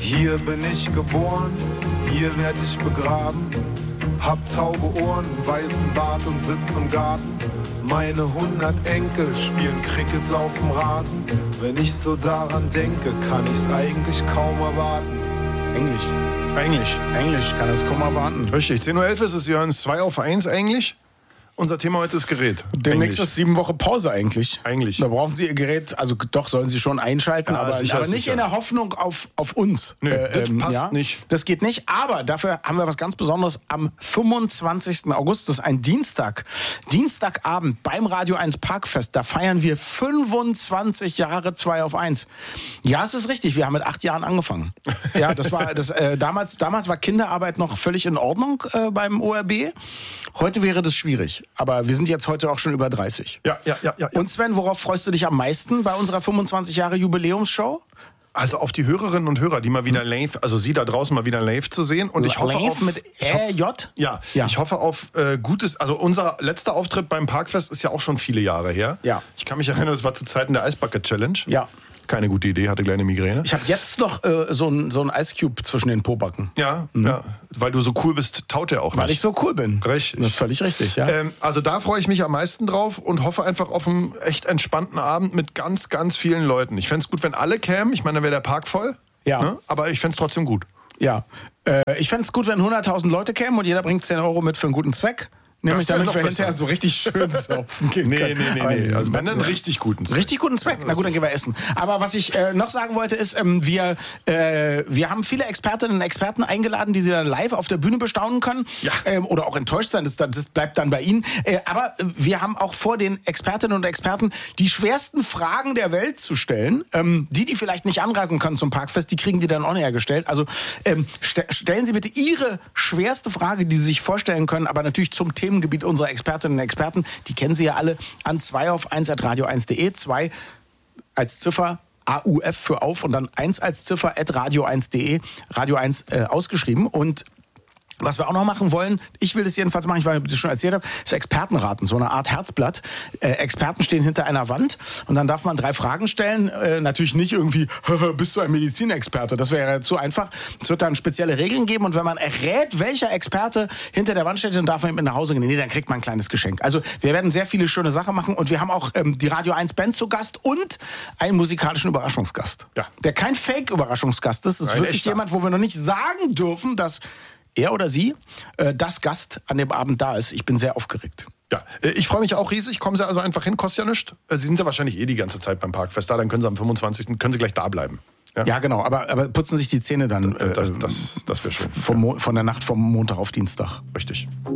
Hier bin ich geboren, hier werd ich begraben. Hab taube Ohren, weißen Bart und sitz im Garten. Meine 100 Enkel spielen Cricket auf dem Rasen. Wenn ich so daran denke, kann ich's eigentlich kaum erwarten. Englisch kann es kaum erwarten. Richtig, 10.11 Uhr ist es, Jörn, 2 auf 1 eigentlich. Unser Thema heute ist Gerät. Demnächst ist 7 Wochen Pause eigentlich. Eigentlich. Da brauchen Sie Ihr Gerät, also doch sollen Sie schon einschalten, Ja, aber sicher, nicht sicher. in der Hoffnung auf uns. Nö, das passt nicht. Das geht nicht, aber dafür haben wir was ganz Besonderes am 25. August, das ist ein Dienstag. Dienstagabend beim Radio 1 Parkfest, da feiern wir 25 Jahre 2 auf 1. Ja, es ist richtig, wir haben mit 8 Jahren angefangen. Ja, damals war Kinderarbeit noch völlig in Ordnung beim ORB. Heute wäre das schwierig. Aber wir sind jetzt heute auch schon über 30. Ja. Und Sven, worauf freust du dich am meisten bei unserer 25 Jahre Jubiläumsshow? Also auf die Hörerinnen und Hörer, die mal wieder live, also Sie da draußen mal wieder live zu sehen. Und ich hoffe live auf... mit J? Ja, ich hoffe auf Gutes. Also unser letzter Auftritt beim Parkfest ist ja auch schon viele Jahre her. Ja. Ich kann mich erinnern, das war zu Zeiten der Eisbucket Challenge. Ja. Keine gute Idee, hatte kleine Migräne. Ich habe jetzt noch so ein Ice Cube zwischen den Pobacken. Ja, weil du so cool bist, taut er auch nicht. Weil ich so cool bin. Richtig. Das ist völlig richtig, ja. Also da freue ich mich am meisten drauf und hoffe einfach auf einen echt entspannten Abend mit ganz, ganz vielen Leuten. Ich fände es gut, wenn alle kämen. Ich meine, dann wäre der Park voll. Ja. Ne? Aber ich fände es trotzdem gut. Ja. Ich fände es gut, wenn 100.000 Leute kämen und jeder bringt 10 Euro mit für einen guten Zweck. Nämlich Das wär damit noch wir besser. hinterher so richtig schön saufen gehen können. Nee. Also wenn dann richtig guten Zweck. Richtig guten Zweck. Na gut, dann gehen wir essen. Aber was ich noch sagen wollte ist, wir haben viele Expertinnen und Experten eingeladen, die Sie dann live auf der Bühne bestaunen können. Ja. Oder auch enttäuscht sein, das bleibt dann bei Ihnen. Aber wir haben auch vor, den Expertinnen und Experten die schwersten Fragen der Welt zu stellen. Die vielleicht nicht anreisen können zum Parkfest, die kriegen die dann on air gestellt. Also stellen Sie bitte Ihre schwerste Frage, die Sie sich vorstellen können, aber natürlich zum Themengebiet unserer Expertinnen und Experten, die kennen Sie ja alle, an 2auf1@radio1.de, 2 als Ziffer, AUF für auf und dann 1 als Ziffer @radio1.de, Radio 1 ausgeschrieben. Und was wir auch noch machen wollen, ich will das jedenfalls machen, weil ich das schon erzählt habe, ist Expertenraten, so eine Art Herzblatt. Experten stehen hinter einer Wand und dann darf man 3 Fragen stellen. Natürlich nicht irgendwie, bist du ein Medizinexperte? Das wäre zu einfach. Es wird dann spezielle Regeln geben und wenn man errät, welcher Experte hinter der Wand steht, dann darf man mit nach Hause gehen. Nee, dann kriegt man ein kleines Geschenk. Also wir werden sehr viele schöne Sachen machen und wir haben auch die Radio 1 Band zu Gast und einen musikalischen Überraschungsgast. Ja. Der kein Fake-Überraschungsgast ist. Das ist wirklich echter. jemand, wo wir noch nicht sagen dürfen, dass er oder sie, das Gast an dem Abend da ist. Ich bin sehr aufgeregt. Ja, ich freue mich auch riesig. Kommen Sie also einfach hin, kostet ja nichts. Sie sind ja wahrscheinlich die ganze Zeit beim Parkfest da, dann können Sie am 25. können Sie gleich da bleiben. Ja, genau, aber putzen sich die Zähne dann Das wäre schön. von der Nacht vom Montag auf Dienstag. Richtig.